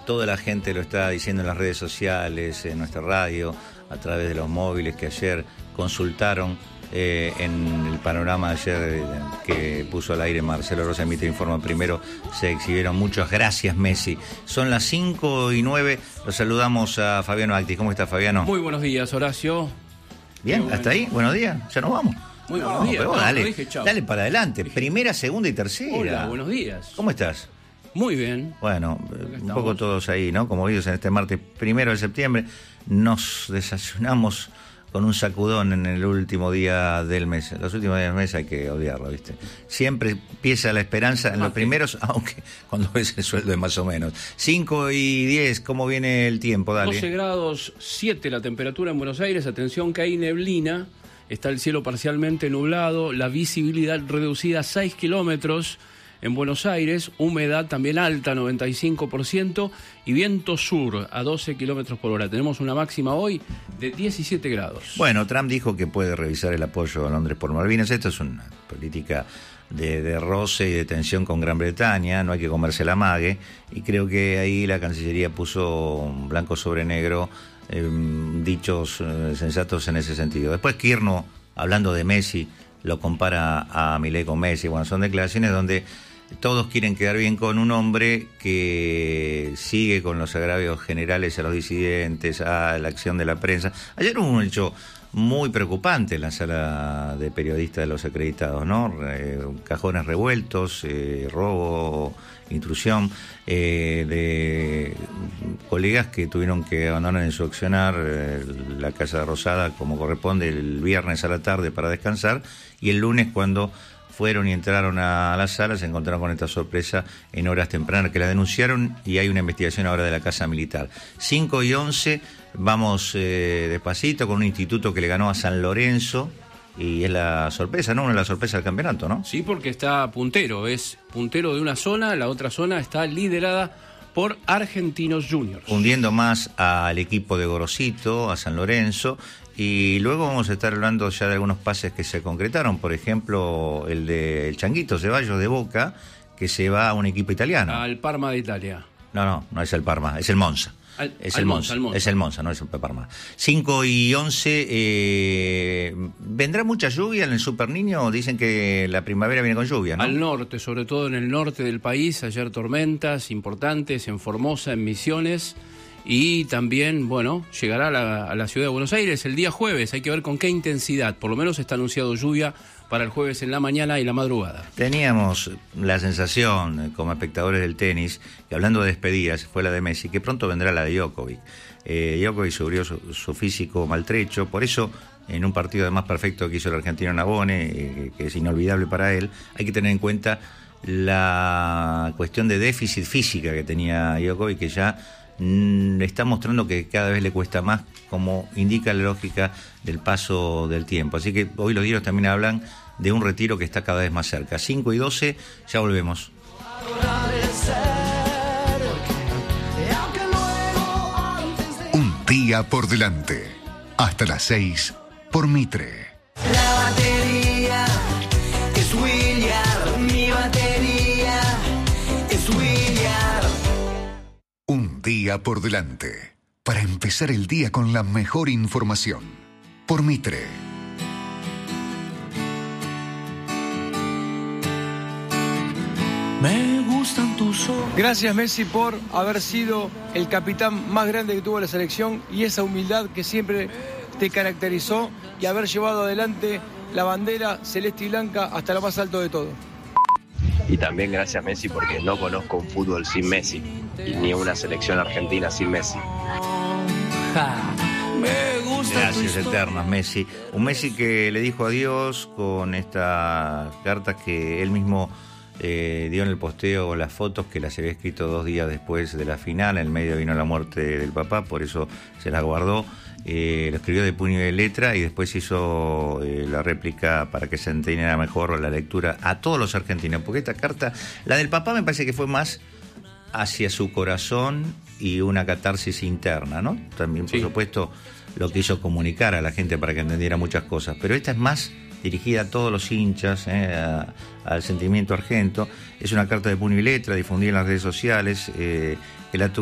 toda la gente lo está diciendo en las redes sociales, en nuestra radio, a través de los móviles que ayer consultaron en el panorama de ayer que puso al aire Marcelo Rosa, Mitre Informa Primero, se exhibieron. Muchas gracias, Messi. Son las 5:09, los saludamos a Fabiano Actis. ¿Cómo está, Fabiano? Muy buenos días, Horacio. Bien, hasta ahí, buenos días, ya nos vamos. Muy buenos días. Pero vos, dale para adelante, primera, segunda y tercera. Hola, buenos días. ¿Cómo estás? Muy bien. Bueno, un poco todos ahí, ¿no? Como vimos en este martes 1 de septiembre, nos desayunamos con un sacudón en el último día del mes. Los últimos días del mes hay que odiarlo, ¿viste? Siempre empieza la esperanza en los primeros, aunque cuando ves el sueldo es más o menos. 5:10, ¿cómo viene el tiempo? Dale. 12 grados 7 la temperatura en Buenos Aires. Atención que hay neblina. Está el cielo parcialmente nublado. La visibilidad reducida a 6 kilómetros en Buenos Aires. Humedad también alta, 95%. Y viento sur a 12 kilómetros por hora. Tenemos una máxima hoy de 17 grados. Bueno, Trump dijo que puede revisar el apoyo a Londres por Malvinas. Esto es una política de roce y de tensión con Gran Bretaña. No hay que comerse la mague. Y creo que ahí la Cancillería puso blanco sobre negro dichos sensatos en ese sentido. Después Kirchner, hablando de Messi, lo compara a Milei con Messi. Bueno, son declaraciones donde todos quieren quedar bien con un hombre que sigue con los agravios generales a los disidentes, a la acción de la prensa. Ayer hubo un hecho muy preocupante en la sala de periodistas de los acreditados, ¿no? Cajones revueltos, robo, intrusión, de colegas que tuvieron que abandonar en su accionar la Casa Rosada como corresponde el viernes a la tarde para descansar, y el lunes cuando fueron y entraron a la sala se encontraron con esta sorpresa en horas tempranas que la denunciaron, y hay una investigación ahora de la Casa Militar. 5:11, vamos despacito con un instituto que le ganó a San Lorenzo, y es la sorpresa, ¿no? Una de las sorpresas del campeonato, ¿no? Sí, porque está puntero, es puntero de una zona, la otra zona está liderada por Argentinos Juniors. Hundiendo más al equipo de Gorosito, a San Lorenzo. Y luego vamos a estar hablando ya de algunos pases que se concretaron, por ejemplo el de Changuito Ceballos de Boca, que se va a un equipo italiano. Al Parma de Italia. No es el Parma, es el Monza. Es el Monza, no es el Parma. 5:11, ¿vendrá mucha lluvia en el Super Niño? Dicen que la primavera viene con lluvia, ¿no? Al norte, sobre todo en el norte del país, ayer tormentas importantes en Formosa, en Misiones. Y también, bueno, llegará a la ciudad de Buenos Aires el día jueves. Hay que ver con qué intensidad. Por lo menos está anunciado lluvia para el jueves en la mañana y la madrugada. Teníamos la sensación, como espectadores del tenis, que hablando de despedidas, fue la de Messi, que pronto vendrá la de Djokovic. Djokovic subió su físico maltrecho, por eso en un partido además perfecto que hizo el argentino Nabone, que es inolvidable para él, hay que tener en cuenta la cuestión de déficit física que tenía Djokovic, que ya está mostrando que cada vez le cuesta más, como indica la lógica del paso del tiempo. Así que hoy los diarios también hablan de un retiro que está cada vez más cerca. 5:12, ya volvemos. Un día por delante. Hasta las 6 por Mitre. La batería es William, mi batería es William. Un día por delante, para empezar el día con la mejor información. Por Mitre. Me gustan tus ojos. Gracias, Messi, por haber sido el capitán más grande que tuvo la selección, y esa humildad que siempre te caracterizó, y haber llevado adelante la bandera celeste y blanca hasta lo más alto de todo. Y también gracias, Messi, porque no conozco un fútbol sin Messi, y ni una selección argentina sin Messi. Gracias eternas, Messi. Un Messi que le dijo adiós con estas cartas que él mismo dio en el posteo, las fotos que las había escrito 2 días después de la final. En el medio vino la muerte del papá, por eso se las guardó. Lo escribió de puño y de letra, y después hizo la réplica para que se entendiera mejor la lectura a todos los argentinos, porque esta carta, la del papá, me parece que fue más hacia su corazón y una catarsis interna, ¿no? También, por supuesto, lo quiso comunicar a la gente para que entendiera muchas cosas, pero esta es más dirigida a todos los hinchas, al sentimiento argento. Es una carta de puño y letra, difundida en las redes sociales, que la